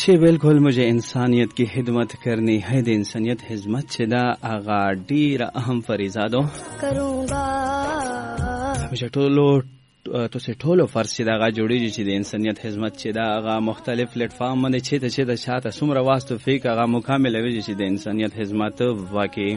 چې بالکل مجھے انسانیت کی خدمت کرنی ہے د انسانیت خدمت چې دا هغه ډیره اهم فریضه ده کرونګا همیشه ټولو فرض چې دا هغه جوړیږي چې د انسانیت خدمت چې دا هغه مختلف پلیټ فارم باندې چې ته شاته څومره واسطه فیک هغه مکمل وي چې د انسانیت خدمت واقعي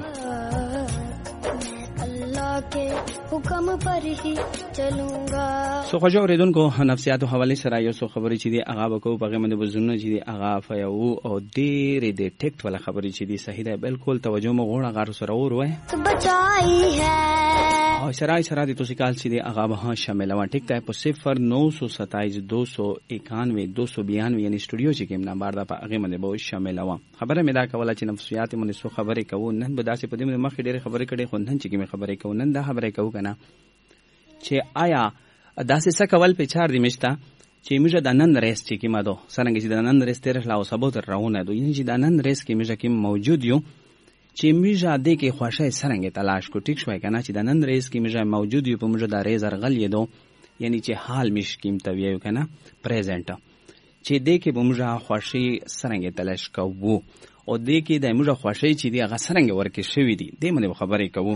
حکم پر ہی چلونگا. سو خوشو اوریدونکو نفسیاتو حواله سره یو څو خبرې چې دی هغه وکړو په غمنده بزونه چې دی هغه فیو او ډېرې د ټیکټ ولا خبرې چې دی صحیح ده بالکل توجه مو غوړه غار سره وروه بچای ہے او شرای د توسیکال چې دی هغه به شامل و ټیک ته په 0927 291 292 یعنی سټوډیو چې کوم نمبر دا په هغه باندې به شامل و خبره مې دا کوله چې نفسیات مونږ سو خبرې کوو نن به داسې په دې مخ ډېرې خبرې کړي خو نن چې کوم خبرې کوو نن دا خبرې کوو کنه چې آیا داسې څه کول په 4 دی مشته چې موږ د نن ریس چې کیما دو څنګه چې د نن ریس تیر لا او سبو تر راونه دو یعنی چې د نن ریس کې موږ کې موجود یو چې موږ د کې خوښه څنګه تلاش کو ټیک شوی کنه چې د نن ریس کې موږ موجود یو په موږ د ریز ارغل یدو یعنی چې حال مش کیم تویو کنه پریزنټ چې د کې په موږ خوښه څنګه تلاش کوو او د کې د موږ خوښه چې دی هغه څنګه ورکه شوی دی د منه خبرې کوو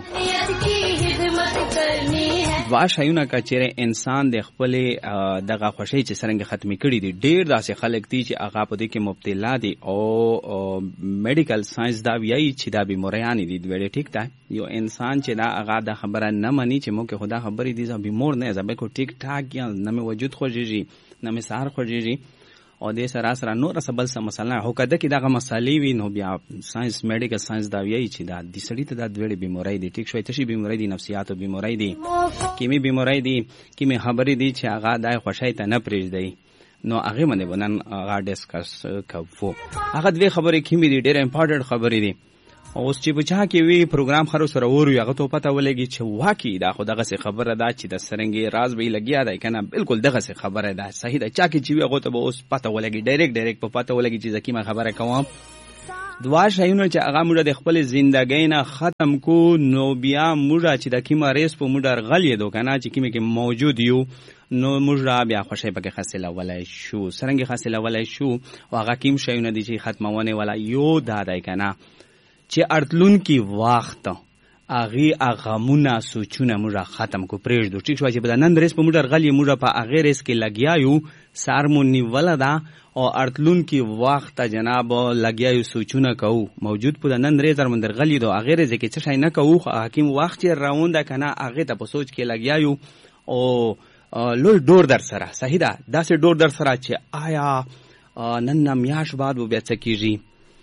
واشایونه کچره انسان د خپل دغه خوشي چې څنګه ختمي کړي دي ډیر داسې خلک دي چې هغه په دې کې مبتلا دي او میډیکل ساينس دا ویایي چې دا بیماریان دي ویل ټیک ده یو انسان چې دا هغه د خبره نه مانی چې موږ خدا خبرې دي چې بیمار نه زبې کو ټیک ټاک یا نه وجود خوږي نه سار خوږي او د سره نور سبل سم مثلا هو کده کې دغه مسالې وي نو بیا ساينس میډیکل ساينس دا ویایي چې دا د سړی ته د دوړې بیماری دي ټیک شوی تشي بیماری دي نفسیاتو بیماری دي کیمي بیماری دي کیمي خبرې دي چې هغه د خوشای ته نه پریږدي نو هغه باندې ونن هغه ډیسکس کوو هغه دوی خبرې کیمي دي ډېر امپورټنت خبرې دي اوس چې بچا کې وی پروګرام خرو سره ورو هغه ته پته ولګي چې واقعي دا خو دغه څه خبره ده چې د سرنګي راز به لګیا دی کنه بالکل دغه څه خبره ده صحیح ده چا کې چې هغه ته اوس پته ولګي ډایرکټ په پته ولګي چې ځکه خبره کوم دوا شایونه چې هغه موږ د خپل ژوندۍ نه ختم کو نو بیا موږ چې د کیما ریس په موږ غلې دو کنه چې کیمه کې موجود یو نو موږ بیا خوشی پکې حاصله ولای شو سرنګي حاصله ولای شو او هغه کیم شایونه دي چې ختمونه ولا یو دادای کنه چې ارتلون کی وخت اغه اغمونه سوچونه موږ ختم کو پرېږدو ټیک شو چې په نن ریس په موږ غلې موږ په اغه ریس کې لګیایو سارمونی ولدا او ارتلون کی وخت جناب لګیایو سوچونه کو موجود په نن ریس درمندر غلې دو اغه ریس کې څه شي نه کو حکیم وخت راوند کنه اغه ته په سوچ کې لګیایو او لوی ډور در سره صحیح ده داسې ډور در سره چې آیا نن میاش بعد و بیا څه کیږي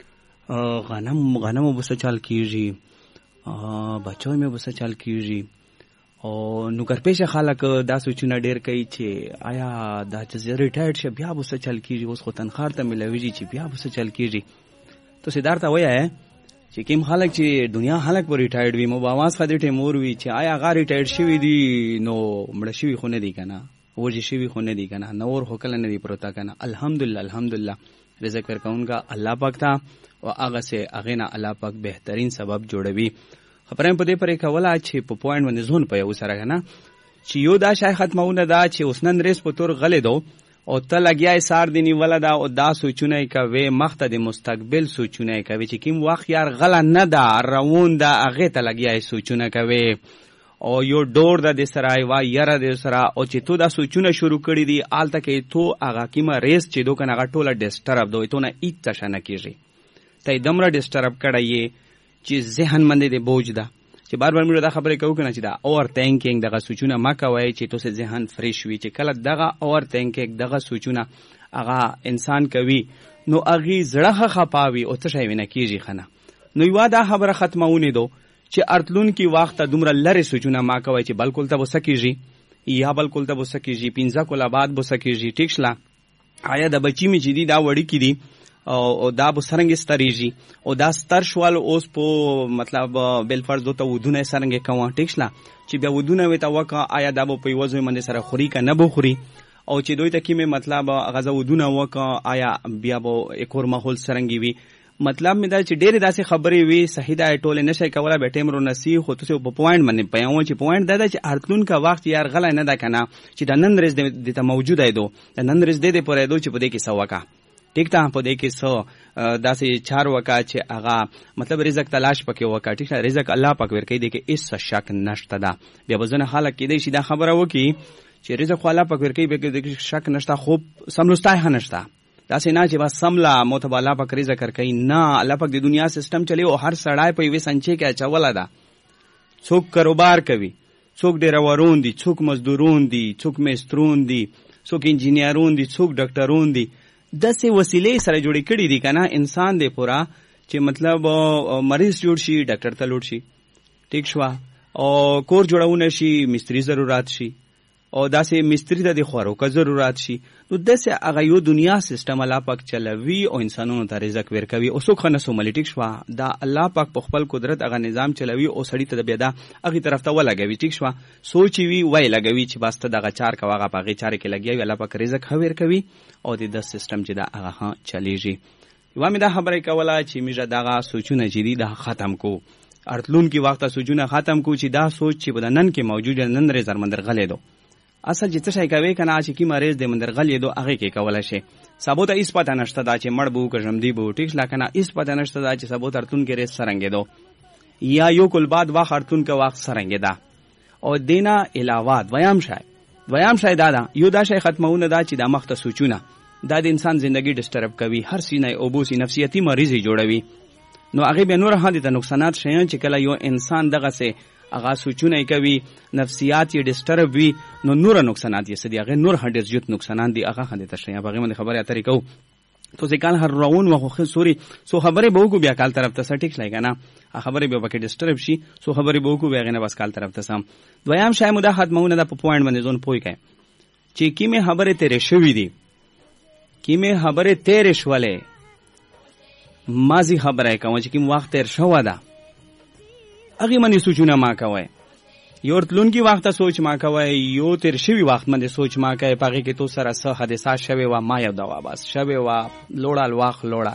غنم وبس چال کیږي بچو مې وبس چال کیږي او نو ګرپېشه خلک دا سوچونه ډېر کوي چې آیا دا چې ریټایرډ شه بیا وبس چال کیږي اوس خو تنخوار ته ملويږي چې بیا وبس چال کیږي تو سیدارته وایي چې کوم خلک چې دنیا خلک په ریټایرډ وي مو باواز خدای ته مور وي چې آیا هغه ریټایرډ شوی دي نو مړ شوی خو نه دی کنه وږي شوی خو نه دی کنه نور هو کله نه دی پروتا کنه الحمدلله رزق ورکونکا الله پاک تا او هغه سه هغه نه الله پاک بهترین سبب جوړوي خبرم په دې پرې کوله چې په پوینټ باندې زون په یو سره کنه چې یو دا شای ختمونه دا چې اوسنن ریس په تور غلې دو او ته لګیای سار دینی ولدا او دا سوچونه کوي مخته د مستقبل سوچونه کوي چې کوم وخت یار غلا نه دا روان دا هغه ته لګیای سوچونه کوي او یو ډور د سرای وا یره د سرا او چې تو دا سوچونه شروع کړی دي آلته کې تو هغه کیما ریس چې دوه کنه ټوله ډیسټرب دوی ته نه ایت څه نه کیږي ته دمره ډیسټرب کړی چې ذهن باندې د بوج ده چې بار بار موږ دا خبرې کوو کنه چې دا اور تھینکینګ دغه سوچونه ما کوي چې تو سه ذهن فریش وي چې کله دغه اور تھینکینګ دغه سوچونه هغه انسان کوي نو هغه زړه خپاوي او څه شي ونه کیږي خنه نو یو دا خبره ختمونه دو چې ارتلون کی وخت دومره لری سوچونه ما کوي چې بالکل ته وسکیږي یا بالکل ته وسکیږي پینځه کوله بعد وسکیږي ټیک شلا آیا د بچی می چې دی دا وړي کی دی او دا به سرنګ ستریږي او دا ستر شوال اوس په مطلب بل فرض ته ودونه سرنګ کوه ټیک شلا چې بیا ودونه وته وکا آیا دا په وځو باندې سره خوري کا نه بخوري او چې دوی ته کیمه مطلب غزا ودونه وکا آیا بیا به اکور ماحول سرنګي وي مطلب مې دا چې ډېر داسې خبرې وي صحیح دا ټوله نشي کوله به ټیم رو نسی خو تاسو په پوینټ باندې پیاو چې پوینټ دا چې ارتلون کا وخت یار غلا نه دا کنه چې د نن ورځ د موجوده ایدو د نن ورځ د پرې دو چې په دې کې سواکا ټیک ته په دې کې څه داسې چار وکا چې هغه مطلب رزق تلاش پکې وکا ټیک ته رزق الله پاک ورکوي دې کې هیڅ شک نشته ده. بیا بزنه خلک کې دې شي دا خبره وکي چې رزق الله پاک ورکوي به کې شک نشته خو سملوستای نشته داسې نه چې بس سملا متب الله پاک رزق ورکوي نه الله پاک د دنیا سیستم چلی او هر سړی په یوې سنچې کې اچوله ده. څوک کاروبار کوي څوک ډیرورون دي څوک مزدورون دي څوک میسترون دي څوک انجینیرون دي څوک ډاکټرون دي داسې وسیلې سره جوړې کړي دي کنه انسان دی پورا چې مطلب مریض جوړ شي ډاکټر ته لوټ شي ټیک شو او کور جوړونه شي مستری ضرورت شي او داسې مستری ته د خوراک ضرورت شي نو داسې هغه یو دنیا سیستم الله پاک چلوي او انسانونو ته رزق ورکوي او څوک نه سوملی ټیک شو دا الله پاک په خپل قدرت هغه نظام چلوي او سړی ته بیا دا هغه طرف ته ولګوي ټیک شو سوچي وی وای لګوي چې باسته دغه چار کا هغه په هغه چار کې لګي الله پاک رزق ورکوي او د سیستم چې دا هغه چلیږي. یو مې دا خبره کوله چې میژه دغه سوچونه جدي دا ختم کو ارتلون کې وخت سوچونه ختم کو چې دا سوچ چې بدنن کې موجود نن رې زرمندر غلې دو اصل چې څه شي کوي کنه چې کی مریض د مندر غلې دو هغه کې کوله شي سبو ته هیڅ پته نشته دا چې مړ بو کژم دی بو ټیک لا کنه هیڅ پته نشته دا چې سبو ترتون کې ریس سرنګې دو یا یو کول بعد واخ ارتون کې واخ سرنګې دا او دینا علاوه ویام شای دا یو دا شی ختمونه دا چې د مخته سوچونه دا د انسان ژوندۍ ډیسټرب کوي هر سینه او بوسي نفسیاتی مریضي جوړوي نو هغه به نور هدي ته نقصانات شین چې کله یو انسان دغه سه هغه سوچونه کوي نفسیات یې ډیسټرب وي نو نور نقصانات یې سدي هغه نور هډر زیات نقصانات دي هغه هدي ته شین هغه من خبره اترې کو تو ځکه هر روان وخو سوري سو خبره به وګو بیا کال طرف ته سټیک لای کنه خبره به پکې ډیسټرب شي سو خبره به وګو بیا غنه بس کال طرف ته سم دویم شای مداخله مونږ نه په پوینټ باندې زون پوي کوي چې کیمه خبره تیرې شوې دي کیمه خبره تیرې شولې ماضی خبره کوم چې کوم وخت تیر شو ده هغه منی سوچونه ما کوي یو تلون کی وخت سوچ ما کوي یو تیر شوی وخت باندې سوچ ما کوي پغه کې تو سره سه حادثه شوی و ما یو دا بس شوی و لوړال واخ لوړا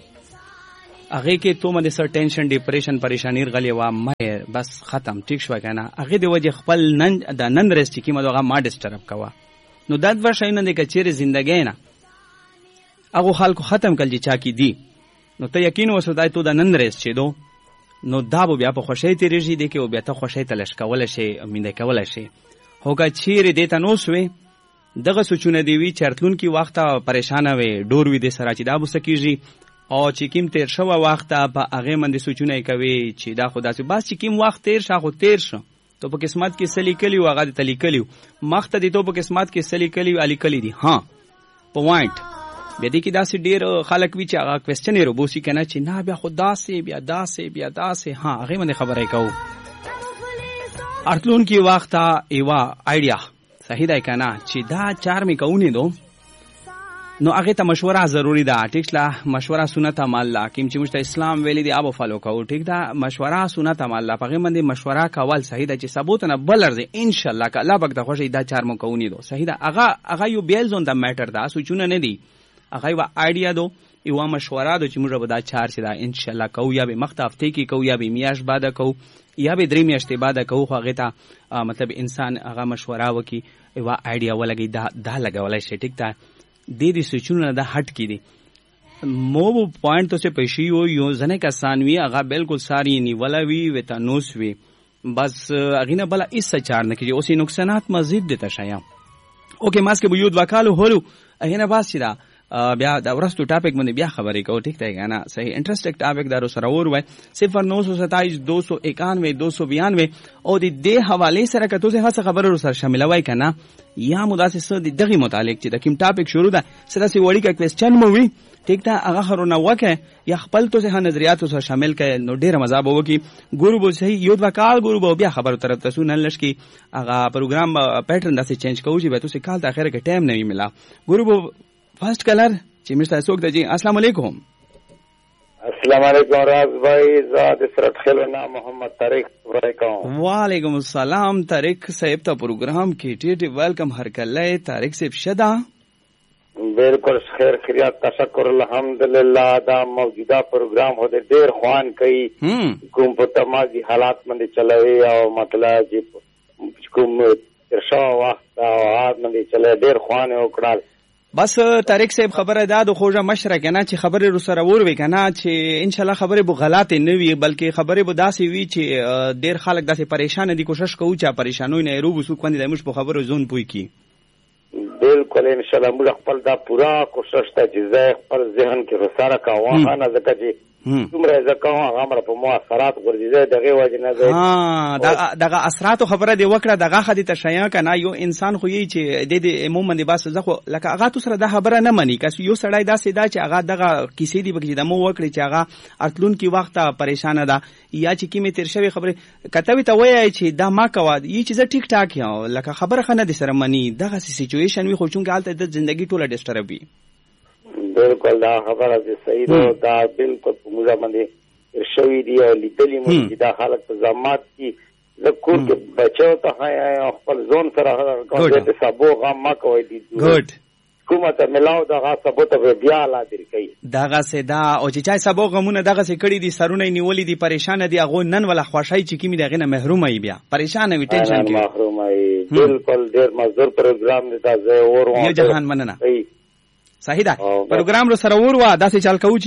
هغه کې تو باندې سر ټینشن ډیپریشن پریشانی غلی و ما بس ختم ټیک شو کنه هغه دی وجه خپل نن د نن رست کی مدوغه ما ډیسټرب کوا نو داد ورشي نه د کچېره ژوندۍ نه هغه خلکو ختم کړي چا کی دی نو ته یقین وسدای ته د نن رست چي دو نو دا به بیا په خوشی تیریږي دی کې او بیا ته خوشی تلش کول شي امید کول شي هوګه چیرې دی ته نو سوي دغه سوچونه دی وی چرتلون کی وخت پریشان وي ډور وی د سره چې دا بوسه کیږي او چې کیم تیر شو وخت په هغه باندې سوچونه کوي چې دا خدا سي بس چې کیم وخت تیر شاخو تیر شو تو په قسمت کې سلی کلی او هغه تلی کلی مخته دی تو په قسمت کې سلی کلی علی کلی دی ها پوینټ بیا دې کې داسې ډېر خلک وي چې هغه کوېسچن یې روبوسي که نه چې نه بیا خو داسې بیا داسې ها هغې باندې خبرې کوو ارتلونکي وخته یوه آیډیا صحیح دی که نه چې دا چار مې کوونې دو نو هغې ته مشوره ضروري ده ټیک شله مشوره سنت عمل له کوم چې موږ ته اسلام ویلي دی هغه فالو کوو ټیک ده مشوره سنت عمل له په هغې باندې مشوره کول صحیح ده چې سبو ته نه بل ارځي انشاءالله که الله پاک ته خوښ دا چار مو کوونې دو صحیح ده هغه یو بیلز اون د میټر ده سوچونه نه دي هغه یو آیډیا دو یو مشوره دو چې موږ به دا چار چې دا انشاءالله کوو یا به مخته هفتې کې کوو یا به میاشت بعده کوو یا به 3 میاشتې بعده کوو خو هغې ته مطلب انسان هغه مشوره وکړي یوه آیډیا ولګوي دا لګولی شي ټیک ده دې سوچونه نه دا هټ کی دي مو پوائنٹ تو سے پیشی ہو یو زنے کسان وی هغه بالکل ساری نیولا وی وتا نوس وی بس اغینا بلا اس چار نه کی اوسې نقصانات مزید دي تشایا اوکې ماسکه بيود وکالو هولو اغینا باسیدا بیا دا ورستو ټاپک باندې بیا خبرې کو ټیک دی کنه صحیح انټرېسټینګ ټاپک دارو سره اور وای 0927 291 292 او دې حواله سره کته څه هڅه خبرو سره شاملوي کنه یا مداسه سره دغه متعلق چې د کوم ټاپک شروع ده سره سی وړي کا کوېسچن مو وی ټیک دا هغه خرونه وکه یا خپل ته نظریات سره شامل کړي نو ډیره مزه به وکي ګورو به صحیح یو وکال ګورو به بیا خبرو طرف ته سن لش کی هغه پروګرام پیټرن داسې چینج کوو چې به تاسو کال ته اخر کې ټایم نه ملا ګورو به فرسٹ کلر چې مشته څوک دی السلام علیکم السلام علیکم راز بھائی زاد سرت خلنا محمد طارق وعلیکم وعلیکم السلام طارق صاحب ته پروګرام کې ټیټ ویلکم هر کله طارق صاحب شدا بالکل خیر خیریت تشکر الحمدلله دا موجوده پروګرام هو ډیر خوان کوي کوم په تمازي حالات باندې چلوي او مطلب چې کوم ترشا وخت او هغه باندې چلوي ډیر خوان وکړل بس طارق صاحب خبره دا د خوږه مشره کنه چې خبره رو سره ور وی کنه چې ان شاء الله خبره به غلط نه وي بلکې خبره به داسې وي چې ډیر خلک داسې پریشان دي کوشش کوو چې پریشانوي نه رو وسو کوندې د مش په خبره زون پوي کی بالکل ان شاء الله موږ خپل دا پورا کوشش ته چې زه خپل ذهن کې رساره کوم نه ځکه چې څومره ځکه هغه په مو اثرات ورځي دغه وجه نه ده ها دغه اثرات خبره دی وکړه دغه خدي ته شیا کنه یو انسان خو یی چې د دې عموما دی بس زخه لکه هغه تو سره د خبره نه مني کس یو سړی دا سیدا چې هغه دغه کیسې دی بګی د مو وکړي چې هغه ارتلون کی وخت پریشان ده یا چې کیمه تیر شوی خبره کته ته وایي چې دا ما کوا یی چیز ټیک ټاک یا لکه خبره خنه دي سره مني دغه سچويشن وي خو چونګه حالت د ژوندۍ ټوله ډیسټرب وي بالکل دا خبره دې صحیح ده دا بالکل موږ باندې شوی دی او لیدلی مو چې دا حالت په زمات کې لکور کې بچو ته خپل ځون سره کوم د سبو غم ما کوي دي ګډ کومه ته ملاو دغه سبو ته بیا لا درکې دغه سدا او چې چای سبو غمونه دغه سې کړي دي سرونه نیولې دي پریشان دي هغه نن ولا خوشای چې کیمه دغه نه محروم ای بیا پریشان وي ټینشن کې محروم ای بالکل ډیر مزدور پروګرام دی تاسو اور یو جهان مننه صحیح ده پروګرام رو سره ور وا داسې چل کوو